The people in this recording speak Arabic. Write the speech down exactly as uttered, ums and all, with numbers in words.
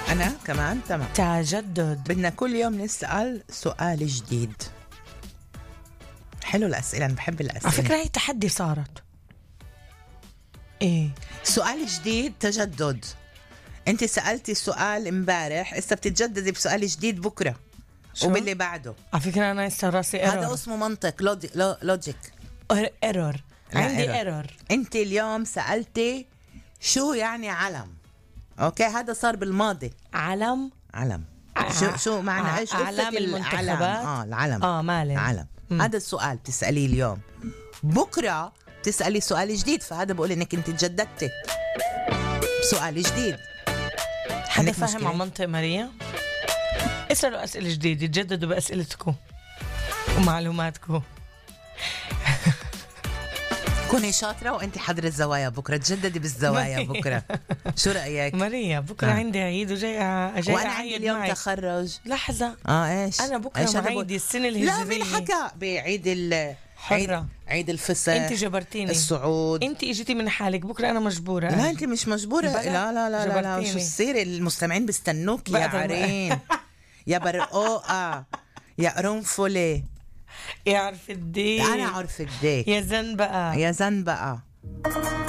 أنا كمان تمام. تجدد. بدنا كل يوم نسأل سؤال جديد. حلو الأسئلة، أنا بحب الأسئلة. على فكرة هي تحدي صارت. إيه سؤال جديد، تجدد. أنت سألتي السؤال امبارح، إسا بتتجددي بسؤال جديد بكرة شو؟ وباللي بعده. على فكرة أنا هسه راسي هذا ايرور. اسمه منطق، لودي- لو- لوجيك. ايرور. لا، عندي إيرور. ايرور. أنت اليوم سألتي شو يعني علم. أوكي، هذا صار بالماضي. علم. علم ع- شو شو معنى ع- ايش أعلام قصة المنتخبات؟ العلم؟ اه العلم. اه مالي. علم. هذا السؤال بتسأليه اليوم، بكرة تسألي سؤال جديد، فهذا بقول انك انت تجددتي سؤال جديد. حدا عندك فاهم مشكلة؟ عن منطق ماريا؟ اسألوا أسئلة جديدة، تجددوا بأسئلتكم ومعلوماتكم. كوني شاطرة وانت حضر الزوايا بكرة، تجددي بالزوايا بكرة. شو رأيك؟ ماريا بكرة آه. عندي عيد وجاي ع- جاي وانا عندي أعيد اليوم معك. تخرج. لحظة، اه ايش؟ أنا بكرة إيش هذا معيدي بقول؟ السنة لا، الهجرية. مين حكى بعيد ال حرة. عيد, عيد الفصح؟ انت جبرتيني. الصعود. انت اجيتي من حالك، بكرة أنا مجبورة. لا انت مش مجبورة. بلا. لا لا لا لا, لا. جبرتيني. شو تصير؟ المستمعين بيستنوك يا بقدر- عرين. يا برقوقة، يا قرنفلة. يعرف الدين. انا عارفة الديك. يا زن بقى. يا زن بقى.